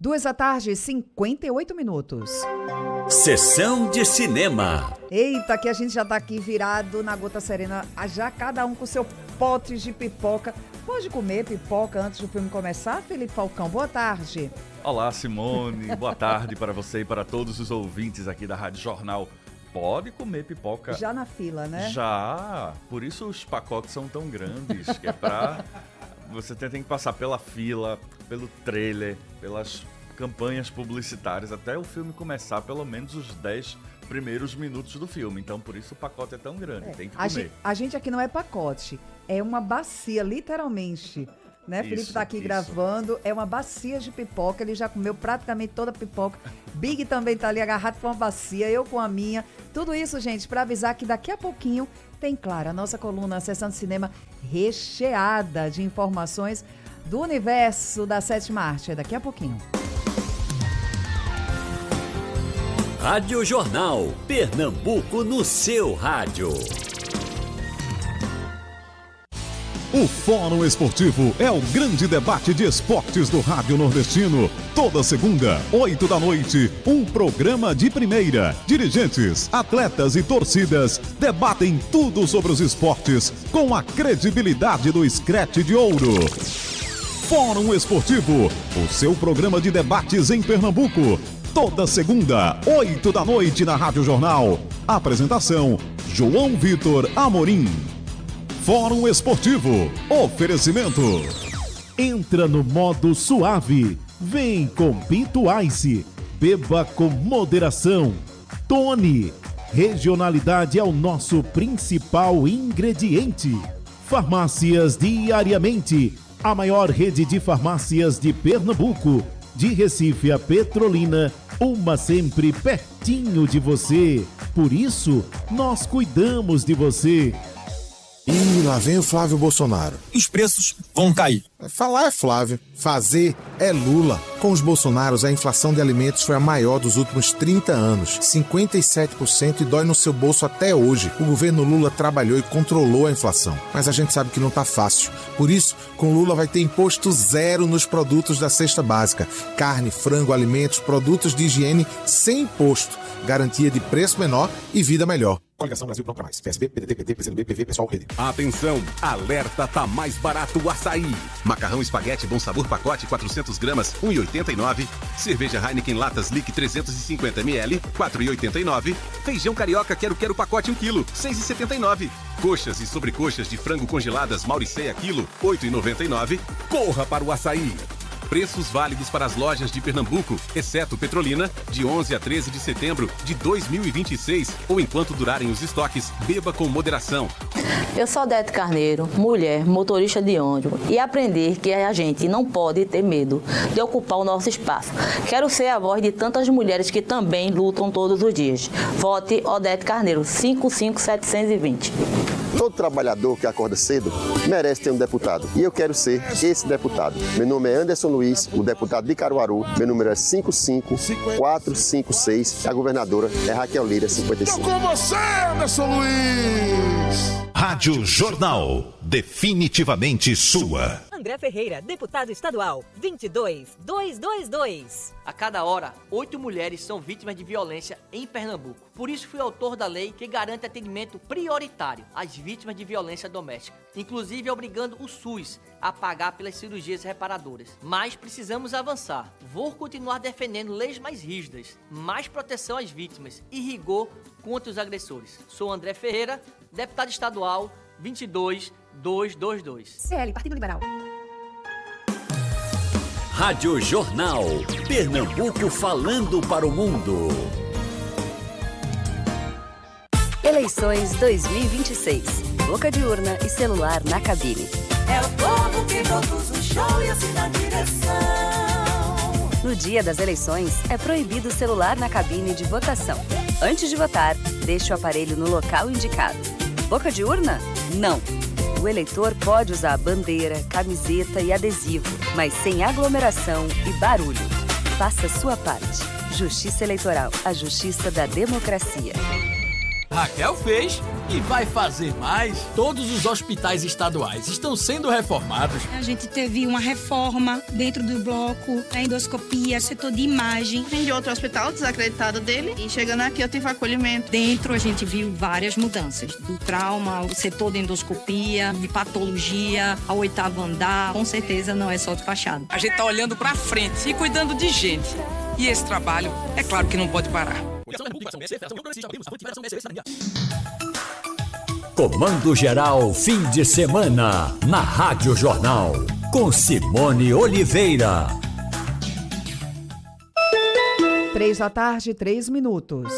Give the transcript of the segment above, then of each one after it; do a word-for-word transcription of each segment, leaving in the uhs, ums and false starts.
Duas da tarde, cinquenta e oito minutos. Sessão de cinema. Eita, que a gente já tá aqui virado na Gota Serena, já cada um com seu pote de pipoca. Pode comer pipoca antes do filme começar, Felipe Falcão? Boa tarde. Olá, Simone. Boa tarde para você e para todos os ouvintes aqui da Rádio Jornal. Pode comer pipoca. Já na fila, né? Já. Por isso os pacotes são tão grandes, que é pra... Você tem que passar pela fila, pelo trailer, pelas campanhas publicitárias, até o filme começar, pelo menos os dez primeiros minutos do filme. Então, por isso o pacote é tão grande, é, tem que comer. A gente, a gente aqui não é pacote, é uma bacia, literalmente. Né? Isso, Felipe tá aqui isso. gravando, é uma bacia de pipoca, ele já comeu praticamente toda a pipoca. Big também tá ali agarrado com uma bacia, eu com a minha. Tudo isso, gente, para avisar que daqui a pouquinho tem, claro, a nossa coluna, a Sessão de Cinema recheada de informações do universo da sétima arte. É daqui a pouquinho. Rádio Jornal, Pernambuco no seu rádio. O Fórum Esportivo é o grande debate de esportes do Rádio Nordestino. Toda segunda, oito da noite, um programa de primeira. Dirigentes, atletas e torcidas debatem tudo sobre os esportes com a credibilidade do Screte de Ouro. Fórum Esportivo, o seu programa de debates em Pernambuco. Toda segunda, oito da noite na Rádio Jornal. Apresentação, João Vitor Amorim. Fórum Esportivo. Oferecimento. Entra no modo suave. Vem com Pinto Ice. Beba com moderação. Tony. Regionalidade é o nosso principal ingrediente. Farmácias Diariamente. A maior rede de farmácias de Pernambuco. De Recife a Petrolina. Uma sempre pertinho de você. Por isso, nós cuidamos de você. E lá vem o Flávio Bolsonaro. Os preços vão cair. Falar é Flávio, fazer é Lula. Com os Bolsonaros, a inflação de alimentos foi a maior dos últimos trinta anos, cinquenta e sete por cento, e dói no seu bolso até hoje. O governo Lula trabalhou e controlou a inflação, mas a gente sabe que não tá fácil. Por isso, com Lula vai ter imposto zero nos produtos da cesta básica. Carne, frango, alimentos, produtos de higiene sem imposto. Garantia de preço menor e vida melhor. Coligação Brasil Pronto Mais. P S B, P D T, P T, P C do B, P V, Pessoal, Rede. Atenção! Alerta, tá mais barato o açaí. Macarrão espaguete Bom Sabor pacote quatrocentas gramas, um real e oitenta e nove centavos. Cerveja Heineken Latas Lick trezentos e cinquenta mililitros, quatro reais e oitenta e nove centavos. Feijão Carioca Quero Quero pacote um quilo, seis reais e setenta e nove centavos. Coxas e sobrecoxas de frango congeladas Mauriceia quilo, oito reais e noventa e nove centavos. Corra para o açaí! Preços válidos para as lojas de Pernambuco, exceto Petrolina, de onze a treze de setembro de dois mil e vinte e seis, ou enquanto durarem os estoques. Beba com moderação. Eu sou Odete Carneiro, mulher, motorista de ônibus, e aprendi que a gente não pode ter medo de ocupar o nosso espaço. Quero ser a voz de tantas mulheres que também lutam todos os dias. Vote Odete Carneiro, cinco cinco sete dois zero. Todo trabalhador que acorda cedo merece ter um deputado. E eu quero ser esse deputado. Meu nome é Anderson Luiz, o deputado de Caruaru. Meu número é cinco cinco quatro cinco seis. A governadora é Raquel Lira, cinquenta e cinco. Tô com você, Anderson Luiz! Rádio Jornal. Definitivamente sua. André Ferreira, deputado estadual, vinte e dois mil duzentos e vinte e dois. A cada hora, oito mulheres são vítimas de violência em Pernambuco. Por isso, fui autor da lei que garante atendimento prioritário às vítimas de violência doméstica, inclusive obrigando o SUS a pagar pelas cirurgias reparadoras. Mas precisamos avançar. Vou continuar defendendo leis mais rígidas, mais proteção às vítimas e rigor contra os agressores. Sou André Ferreira, deputado estadual, vinte e dois mil duzentos e vinte e dois. C L, Partido Liberal. Rádio Jornal, Pernambuco falando para o mundo. Eleições dois mil e vinte e seis. Boca de urna e celular na cabine. É o povo que produz o show e assina a direção. No dia das eleições, é proibido o celular na cabine de votação. Antes de votar, deixe o aparelho no local indicado. Boca de urna? Não. O eleitor pode usar bandeira, camiseta e adesivo, mas sem aglomeração e barulho. Faça sua parte. Justiça Eleitoral, a justiça da democracia. Raquel fez e vai fazer mais. Todos os hospitais estaduais estão sendo reformados. A gente teve uma reforma dentro do bloco, a endoscopia, setor de imagem. Vim de outro hospital desacreditado dele e chegando aqui eu tive acolhimento. Dentro a gente viu várias mudanças, do trauma, o setor de endoscopia, de patologia, ao oitavo andar. Com certeza não é só de fachada. A gente tá olhando pra frente e cuidando de gente. E esse trabalho, é claro que não pode parar. Comando Geral fim de semana na Rádio Jornal com Simone Oliveira. Três da tarde, três minutos.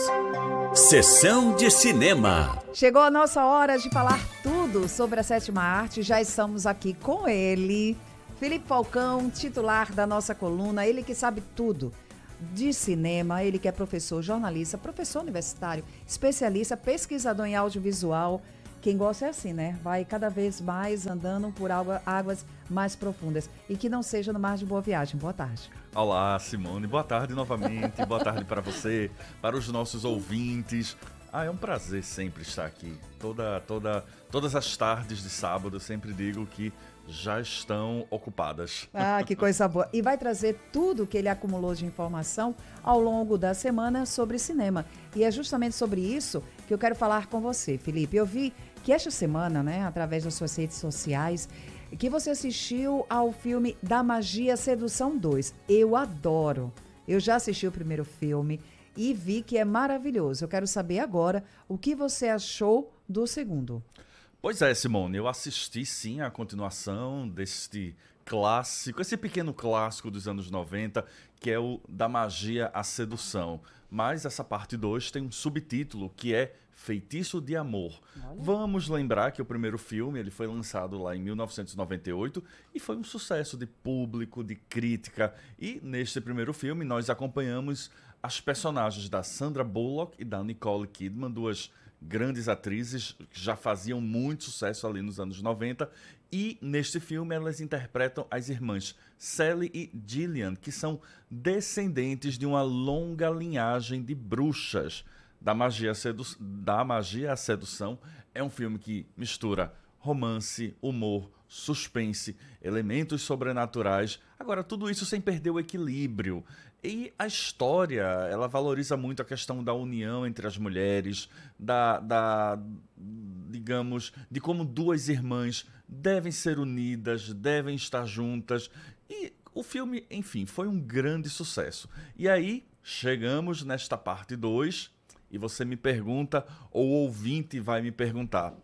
Sessão de cinema. Chegou a nossa hora de falar tudo sobre a sétima arte. Já estamos aqui com ele, Felipe Falcão, titular da nossa coluna, ele que sabe tudo de cinema, ele que é professor, jornalista, professor universitário, especialista, pesquisador em audiovisual. Quem gosta é assim, né? Vai cada vez mais andando por águas mais profundas. E que não seja no mar de Boa Viagem. Boa tarde. Olá, Simone. Boa tarde novamente. Boa tarde para você, para os nossos ouvintes. Ah, é um prazer sempre estar aqui. Toda, toda, todas as tardes de sábado eu sempre digo que já estão ocupadas. Ah, que coisa boa. E vai trazer tudo que ele acumulou de informação ao longo da semana sobre cinema. E é justamente sobre isso que eu quero falar com você, Felipe. Eu vi que esta semana, né, através das suas redes sociais, que você assistiu ao filme Da Magia Sedução dois. Eu adoro. Eu já assisti o primeiro filme e vi que é maravilhoso. Eu quero saber agora o que você achou do segundo. Pois é, Simone, eu assisti sim a continuação deste clássico, esse pequeno clássico dos anos noventa, que é o Da Magia à Sedução. Mas essa parte dois tem um subtítulo que é Feitiço de Amor. Olha. Vamos lembrar que o primeiro filme ele foi lançado lá em mil novecentos e noventa e oito e foi um sucesso de público, de crítica. E neste primeiro filme nós acompanhamos as personagens da Sandra Bullock e da Nicole Kidman, duas grandes atrizes que já faziam muito sucesso ali nos anos noventa, e neste filme elas interpretam as irmãs Sally e Gillian, que são descendentes de uma longa linhagem de bruxas. Da Magia, Sedu... da Magia à Sedução é um filme que mistura romance, humor, suspense, elementos sobrenaturais, agora tudo isso sem perder o equilíbrio. E a história, ela valoriza muito a questão da união entre as mulheres, da, da, digamos, de como duas irmãs devem ser unidas, devem estar juntas. E o filme, enfim, foi um grande sucesso. E aí, chegamos nesta parte dois, e você me pergunta, ou o ouvinte vai me perguntar,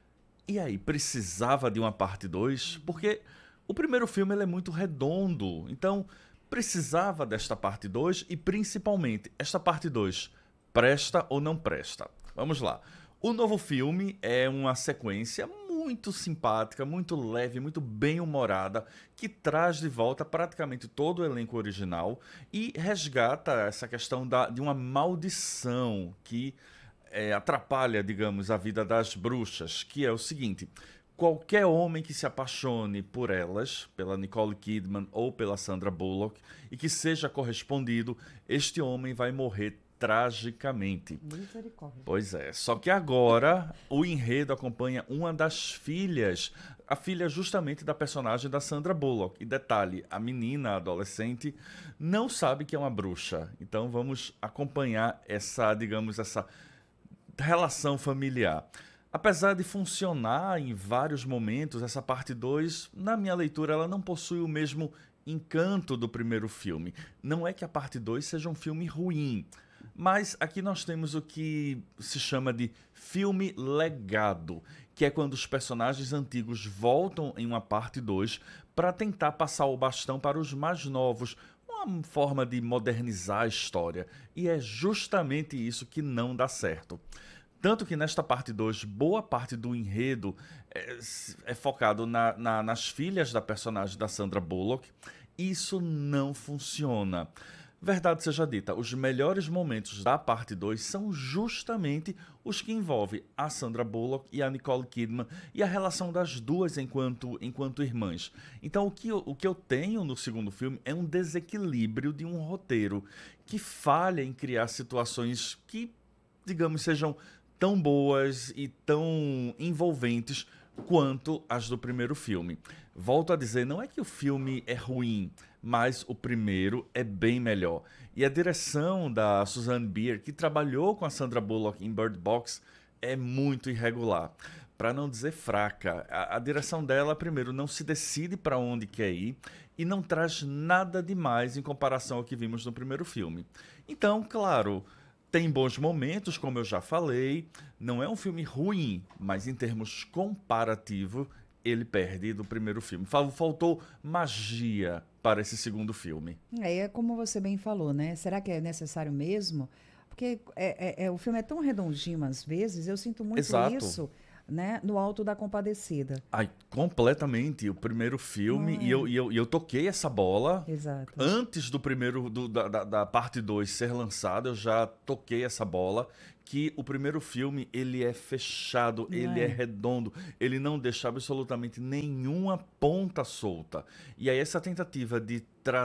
e aí, precisava de uma parte dois? Porque o primeiro filme ele é muito redondo, então precisava desta parte dois e principalmente, esta parte dois presta ou não presta? Vamos lá. O novo filme é uma sequência muito simpática, muito leve, muito bem-humorada, que traz de volta praticamente todo o elenco original e resgata essa questão da, de uma maldição que é, atrapalha, digamos, a vida das bruxas, que é o seguinte: qualquer homem que se apaixone por elas, pela Nicole Kidman ou pela Sandra Bullock, e que seja correspondido, este homem vai morrer tragicamente. Misericórdia. Pois é, só que agora o enredo acompanha uma das filhas, a filha justamente da personagem da Sandra Bullock. E detalhe, a menina, a adolescente, não sabe que é uma bruxa. Então vamos acompanhar essa, digamos, essa relação familiar. Apesar de funcionar em vários momentos, essa parte dois, na minha leitura, ela não possui o mesmo encanto do primeiro filme. Não é que a parte dois seja um filme ruim, mas aqui nós temos o que se chama de filme legado, que é quando os personagens antigos voltam em uma parte dois para tentar passar o bastão para os mais novos, uma forma de modernizar a história. E é justamente isso que não dá certo. Tanto que nesta parte dois, boa parte do enredo é, é focado na, na, nas filhas da personagem da Sandra Bullock. Isso não funciona. Verdade seja dita, os melhores momentos da parte dois são justamente os que envolvem a Sandra Bullock e a Nicole Kidman e a relação das duas enquanto, enquanto irmãs. Então o que, eu, o que eu tenho no segundo filme é um desequilíbrio de um roteiro que falha em criar situações que, digamos, sejam tão boas e tão envolventes quanto as do primeiro filme. Volto a dizer, não é que o filme é ruim, mas o primeiro é bem melhor. E a direção da Susanne Bier, que trabalhou com a Sandra Bullock em Bird Box, é muito irregular, para não dizer fraca. A, a direção dela, primeiro, não se decide para onde quer ir e não traz nada demais em comparação ao que vimos no primeiro filme. Então, claro, tem bons momentos, como eu já falei, não é um filme ruim, mas em termos comparativos, ele perde do primeiro filme. Faltou magia para esse segundo filme. É, é como você bem falou, né? Será que é necessário mesmo? Porque é, é, é, o filme é tão redondinho às vezes, eu sinto muito Exato. isso, né? No Alto da Compadecida. Ai, completamente. O primeiro filme, Ah, e, eu, e, eu, e eu toquei essa bola. Exato. Antes do primeiro, do, da, da, da parte dois ser lançada, eu já toquei essa bola. Que o primeiro filme, ele é fechado, Não ele é? é redondo, ele não deixa absolutamente nenhuma ponta solta. E aí essa tentativa de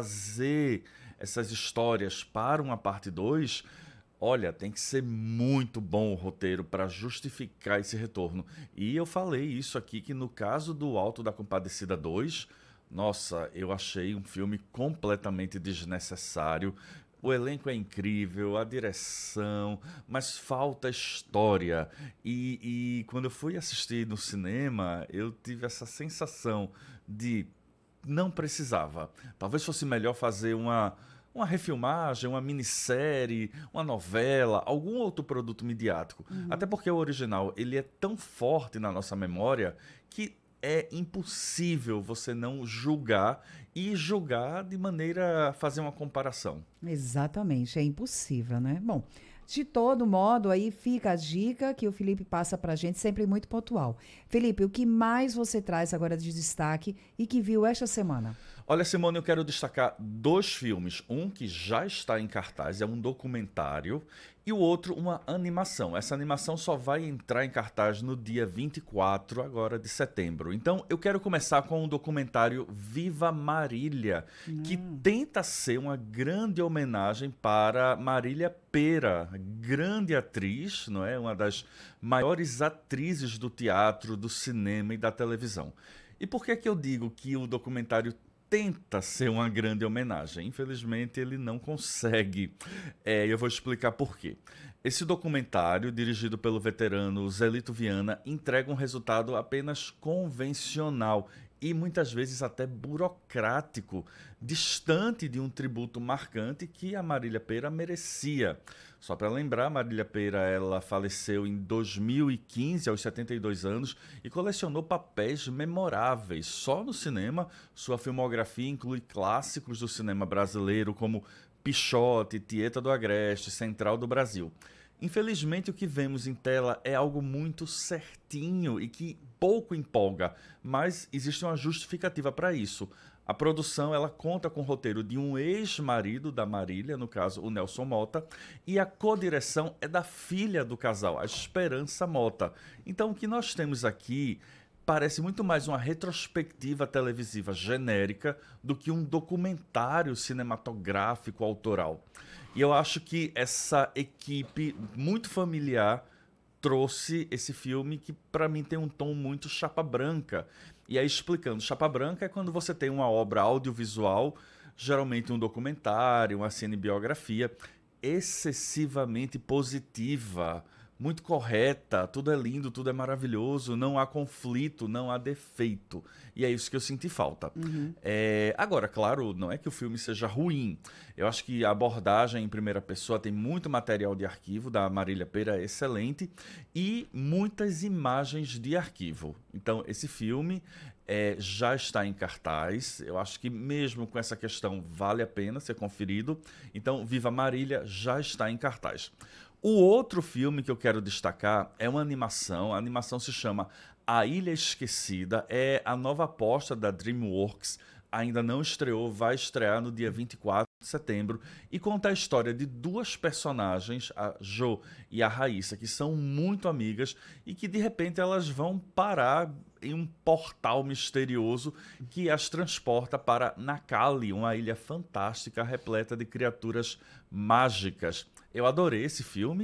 trazer essas histórias para uma parte dois, olha, tem que ser muito bom o roteiro para justificar esse retorno. E eu falei isso aqui, que no caso do Alto da Compadecida dois, nossa, eu achei um filme completamente desnecessário. O elenco é incrível, a direção, mas falta história. E, e quando eu fui assistir no cinema, eu tive essa sensação de não precisava. Talvez fosse melhor fazer uma, uma refilmagem, uma minissérie, uma novela, algum outro produto midiático. Uhum. Até porque o original ele é tão forte na nossa memória que é impossível você não julgar e julgar de maneira a fazer uma comparação. Exatamente, é impossível, né? Bom, de todo modo, aí fica a dica que o Felipe passa pra gente, sempre muito pontual. Felipe, o que mais você traz agora de destaque e que viu esta semana? Olha, Simone, eu quero destacar dois filmes. Um que já está em cartaz, é um documentário, e o outro uma animação. Essa animação só vai entrar em cartaz no dia vinte e quatro agora de setembro. Então, eu quero começar com o documentário Viva Marília, hum. que tenta ser uma grande homenagem para Marília Pêra, grande atriz, não é? Uma das maiores atrizes do teatro, do cinema e da televisão. E por que que eu digo que o documentário tenta ser uma grande homenagem? Infelizmente, ele não consegue. É, eu vou explicar por quê. Esse documentário, dirigido pelo veterano Zelito Viana, entrega um resultado apenas convencional e muitas vezes até burocrático, distante de um tributo marcante que a Marília Pêra merecia. Só para lembrar, Marília Pêra ela faleceu em dois mil e quinze, aos setenta e dois anos, e colecionou papéis memoráveis. Só no cinema, sua filmografia inclui clássicos do cinema brasileiro, como Pichote, Tieta do Agreste, Central do Brasil. Infelizmente, o que vemos em tela é algo muito certinho e que pouco empolga, mas existe uma justificativa para isso. A produção ela conta com o roteiro de um ex-marido da Marília, no caso o Nelson Mota, e a codireção é da filha do casal, a Esperança Mota. Então o que nós temos aqui parece muito mais uma retrospectiva televisiva genérica do que um documentário cinematográfico autoral. E eu acho que essa equipe muito familiar trouxe esse filme que, para mim, tem um tom muito chapa branca. E aí, explicando, chapa branca é quando você tem uma obra audiovisual, geralmente um documentário, uma cinebiografia, excessivamente positiva, muito correta, tudo é lindo, tudo é maravilhoso, não há conflito, não há defeito. E é isso que eu senti falta. Uhum. É, agora, claro, não é que o filme seja ruim. Eu acho que a abordagem em primeira pessoa tem muito material de arquivo, da Marília Pêra, é excelente, e muitas imagens de arquivo. Então, esse filme é, já está em cartaz. Eu acho que mesmo com essa questão vale a pena ser conferido. Então, Viva Marília já está em cartaz. O outro filme que eu quero destacar é uma animação. A animação se chama A Ilha Esquecida. É a nova aposta da DreamWorks. Ainda não estreou, vai estrear no dia vinte e quatro de setembro. E conta a história de duas personagens, a Jo e a Raíssa, que são muito amigas e que de repente elas vão parar em um portal misterioso que as transporta para Nakali, uma ilha fantástica repleta de criaturas mágicas. Eu adorei esse filme.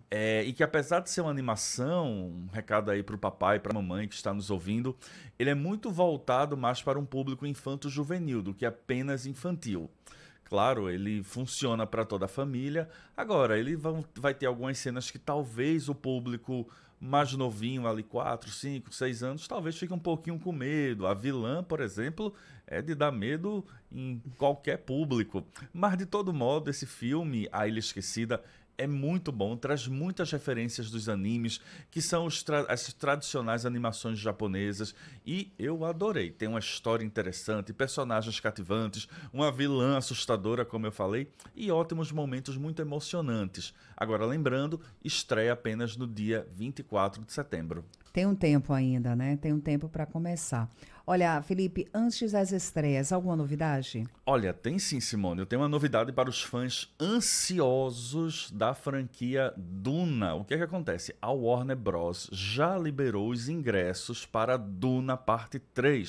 É, e que apesar de ser uma animação, um recado aí para o papai e para a mamãe que está nos ouvindo, ele é muito voltado mais para um público infanto-juvenil do que apenas infantil. Claro, ele funciona para toda a família. Agora, ele vão, vai ter algumas cenas que talvez o público mais novinho, ali quatro, cinco, seis anos, talvez fique um pouquinho com medo. A vilã, por exemplo, é de dar medo em qualquer público. Mas, de todo modo, esse filme, A Ilha Esquecida, é muito bom, traz muitas referências dos animes, que são os tra- as tradicionais animações japonesas, e eu adorei. Tem uma história interessante, personagens cativantes, uma vilã assustadora, como eu falei, e ótimos momentos muito emocionantes. Agora, lembrando, estreia apenas no dia vinte e quatro de setembro. Tem um tempo ainda, né? Tem um tempo para começar. Olha, Felipe, antes das estreias, alguma novidade? Olha, tem sim, Simone. Eu tenho uma novidade para os fãs ansiosos da franquia Duna. O que é que acontece? A Warner Bros. Já liberou os ingressos para Duna Parte três.